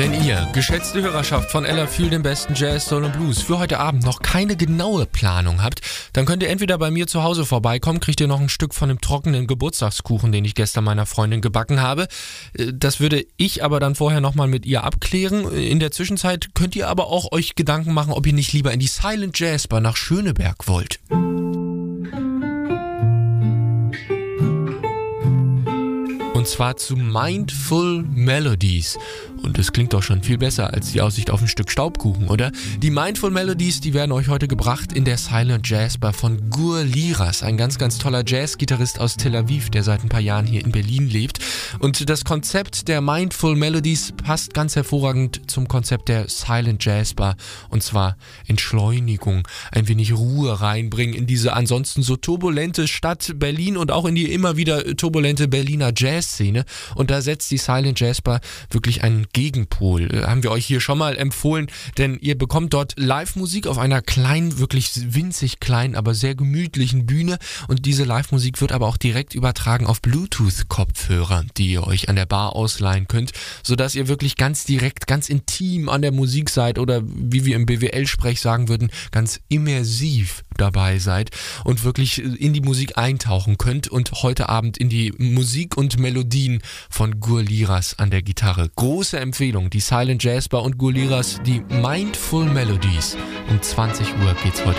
Wenn ihr, geschätzte Hörerschaft von Ella Fühl den besten Jazz, Soul und Blues, für heute Abend noch keine genaue Planung habt, dann könnt ihr entweder bei mir zu Hause vorbeikommen, kriegt ihr noch ein Stück von dem trockenen Geburtstagskuchen, den ich gestern meiner Freundin gebacken habe. Das würde ich aber dann vorher nochmal mit ihr abklären. In der Zwischenzeit könnt ihr aber auch euch Gedanken machen, ob ihr nicht lieber in die Silent Jazz Bar nach Schöneberg wollt. Und zwar zu Mindful Melodies. Und das klingt doch schon viel besser als die Aussicht auf ein Stück Staubkuchen, oder? Die Mindful Melodies, die werden euch heute gebracht in der Silent Jazz Bar von Gur Liras, ein ganz, ganz toller Jazzgitarrist aus Tel Aviv, der seit ein paar Jahren hier in Berlin lebt. Und das Konzept der Mindful Melodies passt ganz hervorragend zum Konzept der Silent Jazz Bar. Und zwar Entschleunigung, ein wenig Ruhe reinbringen in diese ansonsten so turbulente Stadt Berlin und auch in die immer wieder turbulente Berliner Jazzszene. Und da setzt die Silent Jazz Bar wirklich einen Gegenpol. Haben wir euch hier schon mal empfohlen, denn ihr bekommt dort Live-Musik auf einer kleinen, wirklich winzig kleinen, aber sehr gemütlichen Bühne, und diese Live-Musik wird aber auch direkt übertragen auf Bluetooth-Kopfhörer, die ihr euch an der Bar ausleihen könnt, sodass ihr wirklich ganz direkt, ganz intim an der Musik seid oder, wie wir im BWL-Sprech sagen würden, ganz immersiv dabei seid und wirklich in die Musik eintauchen könnt und heute Abend in die Musik und Melodien von Gur Liras an der Gitarre. Große Empfehlung, die Silent Jazz Bar und Gur Liras, die Mindful Melodies. Um 20 Uhr geht's heute